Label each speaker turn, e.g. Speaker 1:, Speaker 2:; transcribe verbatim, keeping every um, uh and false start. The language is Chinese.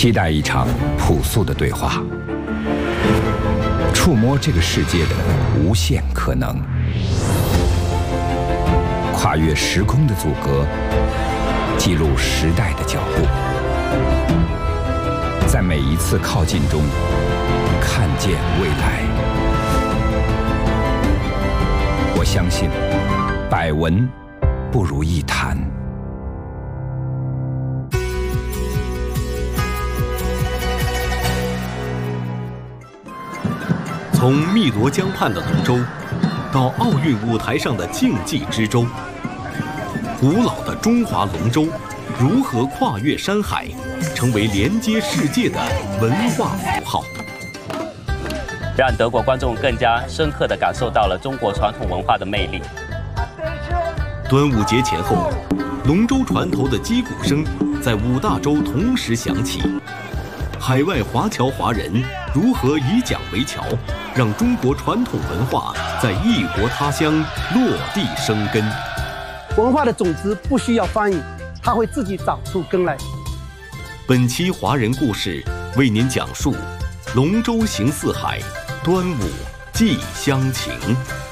Speaker 1: 期待一场朴素的对话，触摸这个世界的无限可能，跨越时空的阻隔，记录时代的脚步，在每一次靠近中看见未来。我相信，百闻不如一谈。
Speaker 2: 从汨罗江畔的龙舟，到奥运舞台上的竞技之舟，古老的中华龙舟如何跨越山海，成为连接世界的文化符号，
Speaker 3: 让德国观众更加深刻地感受到了中国传统文化的魅力。
Speaker 2: 端午节前后，龙舟船头的击鼓声在五大洲同时响起。海外华侨华人如何以桨为桥，让中国传统文化在异国他乡落地生根？
Speaker 4: 文化的种子不需要翻译，它会自己长出根来。
Speaker 2: 本期华人故事为您讲述龙舟行四海，端午寄乡情。